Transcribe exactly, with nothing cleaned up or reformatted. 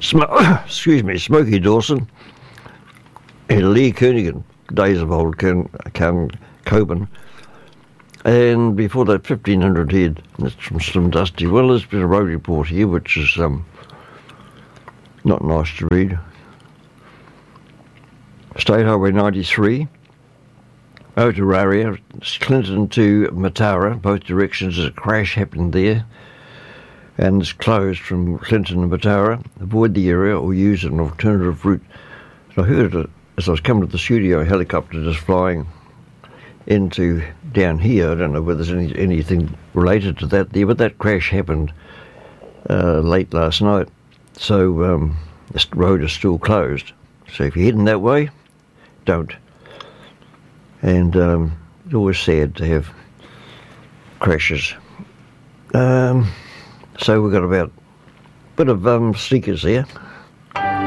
Sm- excuse me, Smoky Dawson and Lee Kernaghan, days of old Kern, Kern, Coburn. And before that, fifteen hundred head. That's from Slim Dusty. Well, there's been a road report here, which is um, not nice to read. State Highway ninety-three, Otararia, Clinton to Matara, both directions. A crash happened there, and it's closed from Clinton to Matara. Avoid the area or use an alternative route. So I heard it as I was coming to the studio, a helicopter just flying into down here. I don't know whether there's any, anything related to that there, but that crash happened uh, late last night. So um, the road is still closed. So if you're heading that way, don't. And um, it's always sad to have crashes. Um, so we've got about a bit of um, stickers there.